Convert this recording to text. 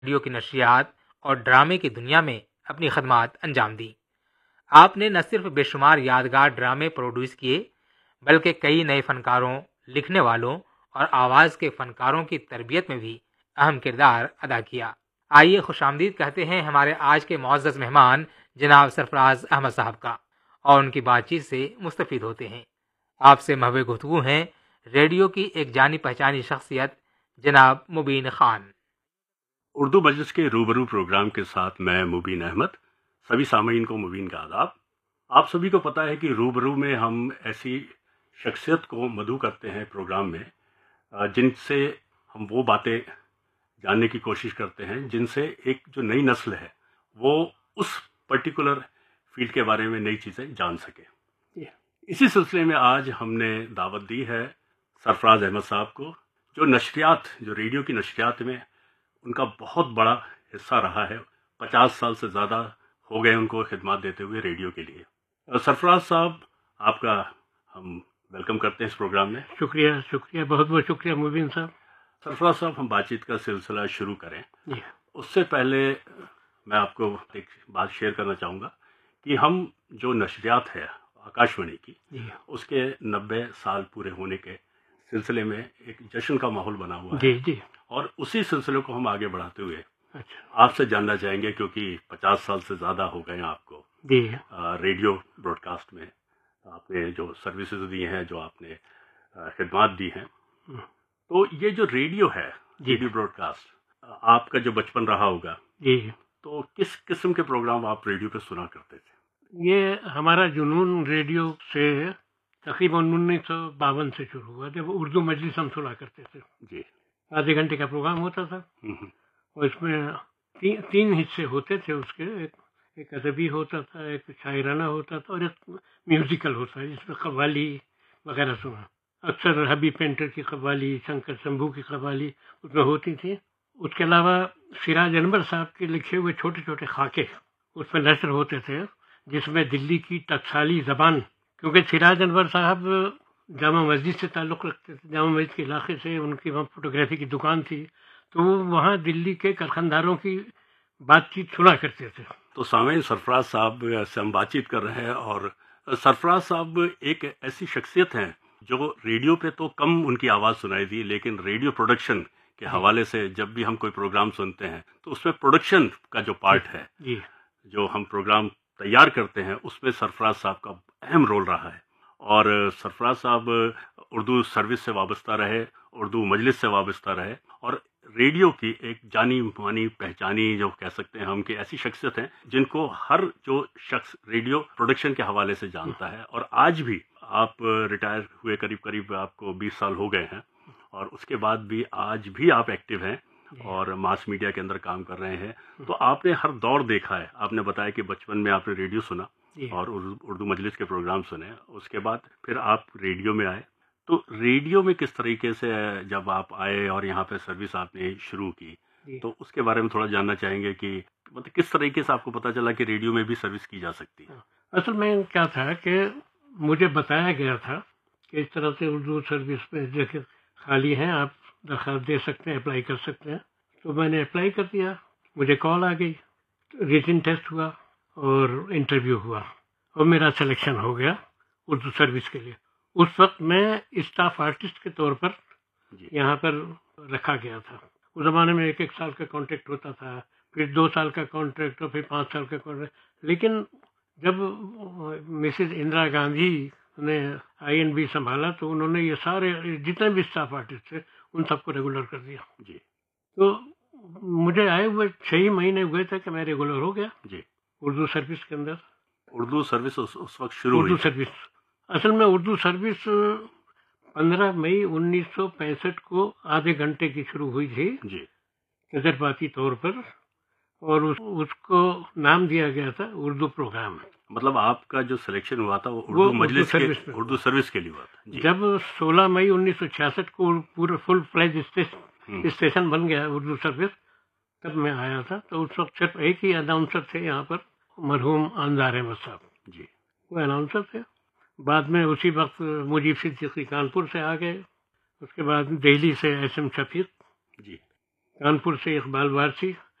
Radio کی نشریات اور ڈرامے کی دنیا میں اپنی خدمات انجام دیں۔ آپ نے نہ صرف بے شمار یادگار ڈرامے پروڈیوس کیے بلکہ کئی نئے فنکاروں، لکھنے والوں اور آواز کے فنکاروں کی تربیت میں بھی اہم کردار ادا کیا۔ آئیے خوش آمدید کہتے ہیں ہمارے آج کے معزز مہمان جناب سرفراز احمد صاحب کا، اور ان کی بات چیت سے مستفید ہوتے ہیں۔ آپ سے محو گفتگو ہیں ریڈیو کی ایک جانی پہچانی شخصیت جناب مبین خان۔ اردو مجلس کے روبرو پروگرام کے ساتھ میں مبین احمد، سبھی سامعین کو مبین کا آداب۔ آپ سبھی کو پتہ ہے کہ روبرو میں ہم ایسی شخصیت کو مدعو کرتے ہیں پروگرام میں جن سے ہم وہ باتیں جاننے کی کوشش کرتے ہیں جن سے ایک جو نئی نسل ہے وہ اس پرٹیکولر فیلڈ کے بارے میں نئی چیزیں جان سکے۔ اسی سلسلے میں آج ہم نے دعوت دی ہے سرفراز احمد صاحب کو، جو نشریات، جو ریڈیو کی نشریات میں ان کا بہت بڑا حصہ رہا ہے۔ 50 سال سے زیادہ ہو گئے ان کو خدمات دیتے ہوئے ریڈیو کے لیے۔ سرفراز صاحب، آپ کا ہم ویلکم کرتے ہیں اس پروگرام میں۔ شکریہ، بہت بہت شکریہ مبین صاحب۔ سرفراز صاحب، ہم بات چیت کا سلسلہ شروع کریں جی۔ اس سے پہلے میں آپ کو ایک بات شیئر کرنا چاہوں گا کہ ہم جو نشریات ہے آکاش وانی کی، اس کے 90 سال پورے ہونے کے سلسلے میں ایک جشن کا ماحول بنا ہوا ہے۔ جی۔ اور اسی سلسلے کو ہم آگے بڑھاتے ہوئے آپ سے جاننا چاہیں گے، کیونکہ 50 سال سے زیادہ ہو گئے ہیں آپ کو ریڈیو براڈ کاسٹ میں، آپ نے جو سروسز دی ہیں، جو آپ نے خدمات دی ہیں، تو یہ جو ریڈیو ہے، ریڈیو براڈ کاسٹ، آپ کا جو بچپن رہا ہوگا، تو کس قسم کے پروگرام آپ ریڈیو پہ سنا کرتے تھے؟ یہ ہمارا جنون ریڈیو سے تقریباً 1952 سے شروع ہوا، جب اردو مجلس ہم سنا کرتے تھے۔ جی۔ آدھے گھنٹے کا پروگرام ہوتا تھا، اور اس میں تین حصے ہوتے تھے اس کے، ایک ادبی ہوتا تھا، ایک شاعرانہ ہوتا تھا، اور ایک میوزیکل ہوتا ہے جس میں قوالی وغیرہ سنا۔ اکثر حبیب پینٹر کی قوالی، شنکر شمبھو کی قوالی اس میں ہوتی تھی۔ اس کے علاوہ سراج انور صاحب کے لکھے ہوئے چھوٹے چھوٹے خاکے اس میں نشر ہوتے تھے، جس میں دلی کی ٹکسالی زبان، کیونکہ سراج انور صاحب جامع مسجد سے تعلق رکھتے تھے، جامع مسجد کے علاقے سے، ان کی وہاں فوٹوگرافی کی دکان تھی، تو وہ وہاں دلی کے کارخانداروں کی بات چیت سنا کرتے تھے۔ تو سامعین، سرفراز صاحب سے ہم بات چیت کر رہے ہیں، اور سرفراز صاحب ایک ایسی شخصیت ہیں جو ریڈیو پہ تو کم ان کی آواز سنائی دی، لیکن ریڈیو پروڈکشن کے حوالے سے جب بھی ہم کوئی پروگرام سنتے ہیں تو اس میں پروڈکشن کا جو پارٹ ہے، جو ہم پروگرام تیار کرتے ہیں، اس میں سرفراز صاحب کا اہم رول رہا ہے۔ اور سرفراز صاحب اردو سروس سے وابستہ رہے، اردو مجلس سے وابستہ رہے، اور ریڈیو کی ایک جانی مانی پہچانی جو کہہ سکتے ہیں ہم، کہ ایسی شخصیت ہیں جن کو ہر جو شخص ریڈیو پروڈکشن کے حوالے سے جانتا ہے۔ اور آج بھی آپ ریٹائر ہوئے قریب آپ کو 20 سال ہو گئے ہیں، اور اس کے بعد بھی آج بھی آپ ایکٹیو ہیں اور ماس میڈیا کے اندر کام کر رہے ہیں۔ تو آپ نے ہر دور دیکھا ہے۔ آپ نے بتایا کہ بچپن میں آپ نے ریڈیو سنا اور اردو مجلس کے پروگرام سنے، اس کے بعد پھر آپ ریڈیو میں آئے۔ تو ریڈیو میں کس طریقے سے جب آپ آئے اور یہاں پہ سروس آپ نے شروع کی، تو اس کے بارے میں تھوڑا جاننا چاہیں گے کہ مطلب کس طریقے سے آپ کو پتہ چلا کہ ریڈیو میں بھی سروس کی جا سکتی ہے؟ اصل میں کیا تھا کہ مجھے بتایا گیا تھا کہ اس طرح سے اردو سروس میں دیکھیں خالی ہیں، آپ درخواست دے سکتے ہیں، اپلائی کر سکتے ہیں۔ تو میں نے اپلائی کر دیا، مجھے کال آ گئی، ریٹن ٹیسٹ ہوا اور انٹرویو ہوا، اور میرا سلیکشن ہو گیا اردو سروس کے لیے۔ اس وقت میں اسٹاف آرٹسٹ کے طور پر یہاں پر رکھا گیا تھا۔ اس زمانے میں 1 سال کا کانٹریکٹ ہوتا تھا، پھر 2 سال کا کانٹریکٹ، اور پھر 5 سال کا کانٹریکٹ۔ لیکن جب مسز اندرا گاندھی نے INB سنبھالا تو انہوں نے یہ سارے جتنے بھی اسٹاف آرٹسٹ تھے ان سب کو ریگولر کر دیا۔ تو مجھے آئے ہوئے 6 مہینے ہوئے تھے کہ میں ریگولر ہو گیا اردو سروس کے اندر۔ اردو سروس اس وقت شروع ہوئی؟ اردو سروس اصل میں اردو سروس 15 مئی 1965 کو آدھے گھنٹے کی شروع ہوئی تھی تجرباتی طور پر، اور اس کو نام دیا گیا تھا اردو پروگرام۔ مطلب آپ کا جو سلیکشن ہوا تھا وہ اردو مجلس کے اردو سروس کے لیے ہوا تھا؟ جب 16 مئی 1966 کو پورا فل فلیج اسٹیشن بن گیا اردو سروس، تب میں آیا تھا۔ تو اس وقت صرف ایک ہی اناؤنسر تھے یہاں پر، مرحوم انصار احمد صاحب، وہ اناؤنسر تھے۔ بعد میں اسی وقت مجیب صدیقی کانپور سے آ گئے، اس کے بعد دہلی سے SM شفیق، کانپور سے اقبال وارسی